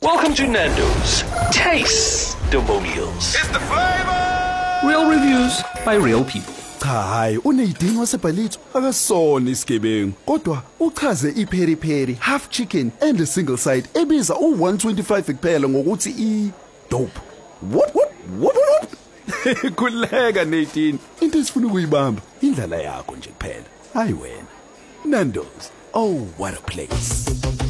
Welcome to Nando's Taste-Demonials. It's the flavor! Real reviews by real people. Cha hayi uneyidingo wasebhalitho akasona isigebengu kodwa uchaze iPeri Peri half chicken and a single side ebiza u125 kuphela ngokuthi dope. What? Kuleka Nadine. Into esifuna ukuyibamba indlela yakho nje kuphela. Hayi wena. Nando's. Oh, what a place.